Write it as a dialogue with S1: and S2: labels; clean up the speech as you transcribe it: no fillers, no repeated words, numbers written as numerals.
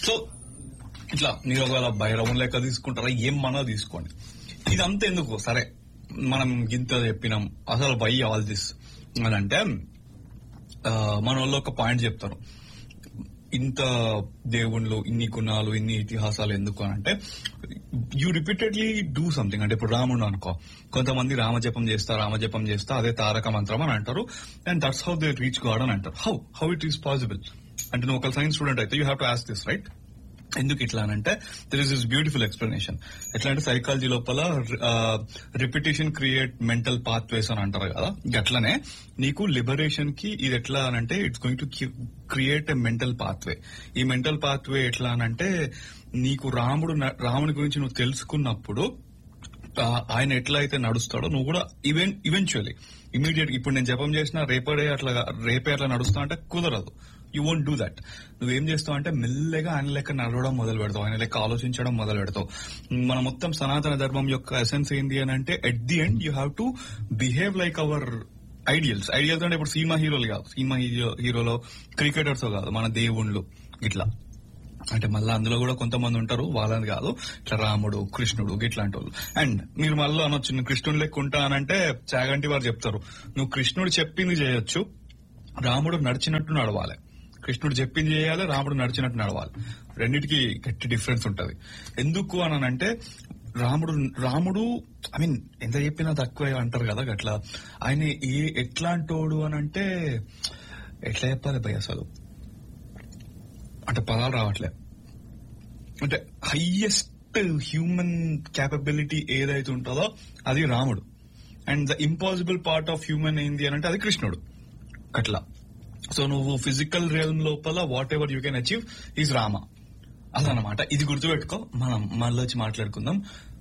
S1: So ఇట్లా మీరు ఒకవేళ భైరవం లెక్క తీసుకుంటారా ఏమన్నా తీసుకోండి. ఇదంతా ఎందుకు సరే మనం ఇంత చెప్పినాం అసలు వై ఆల్ దిస్ అని అంటే మన వాళ్ళు ఒక పాయింట్ చెప్తారు, ఇంత దేవుళ్ళు ఇన్ని గుణాలు ఇన్ని ఇతిహాసాలు ఎందుకు అని అంటే యూ రిపీటెడ్లీ డూ సంథింగ్. అంటే ఇప్పుడు రాముడు అనుకో, కొంతమంది రామజపం చేస్తా అదే తారక మంత్రం అని అంటారు, and that's how they reach God అని అంటారు. హౌ ఇట్ ఈస్ పాసిబుల్ అంటే నువ్వు ఒక సైన్స్ స్టూడెంట్ అయితే you have to ask this right. ఎందుకు ఇట్లా అనంటే there is this beautiful explanation. ఎట్లా అంటే సైకాలజీ లోపల రిపిటేషన్ క్రియేట్ మెంటల్ పాత్వేస్ అని అంటారు కదా, అట్లనే నీకు లిబరేషన్ కి ఇది ఎట్లా అనంటే it's going to create a mental pathway. ఈ మెంటల్ పాత్వే ఎట్లా అనంటే నీకు రాముడి గురించి నువ్వు తెలుసుకున్నప్పుడు ఆయన ఎట్లా అయితే నడుస్తాడో నువ్వు కూడా ఈవెన్చువల్లీ ఇమీడియట్ ఇప్పుడు నేను జపం చేసిన రేపే అట్లా నడుస్తా అంటే కుదరదు. You won't do that. నువ్వేం చేస్తావు అంటే మెల్లగా ఆయన లెక్క నడవడం మొదలు పెడతావు, ఆయన లెక్క ఆలోచించడం మొదలు పెడతావు. మన మొత్తం సనాతన ధర్మం యొక్క ఎసెన్స్ ఏంది అని అంటే at the end you have to behave like our ideals అంటే ఇప్పుడు సినిమా హీరోలు కాదు, సినిమా హీరోలో క్రికెటర్స్ కాదు, మన దేవుళ్ళు ఇట్లా. అంటే మళ్ళీ అందులో కూడా కొంతమంది ఉంటారు, వాళ్ళని కాదు, ఇట్లా రాముడు కృష్ణుడు ఇట్లాంటి వాళ్ళు. అండ్ మీరు మళ్ళీ అనొచ్చు నువ్వు కృష్ణుడు లెక్క ఉంటా అనంటే చాగంటి వారు చెప్తారు, నువ్వు కృష్ణుడు చెప్పింది చేయొచ్చు, రాముడు నడిచినట్టు నడవాలి. కృష్ణుడు చెప్పింది చేయాలి, రాముడు నడిచినట్టు నడవాలి. రెండింటికి గట్టి డిఫరెన్స్ ఉంటది. ఎందుకు అని అంటే రాముడు ఐ మీన్ ఎంత చెప్పినా తక్కువ అంటారు కదా అట్లా. ఆయన ఎట్లాంటోడు అని అంటే ఎట్లా చెప్పాలి భయ్ అసలు, అంటే పదాలు రావట్లే. అంటే హైయెస్ట్ హ్యూమన్ క్యాపబిలిటీ ఏదైతే ఉంటుందో అది రాముడు, and the impossible part of human ఏంది అని అంటే అది కృష్ణుడు అట్లా. సో నువ్వు ఫిజికల్ రియల్మ్ లోపల what ever you can achieve is Rama, అదనమాట. ఇది గుర్తుపెట్టుకో. మనం మళ్ళీ వచ్చి మాట్లాడుకుందాం.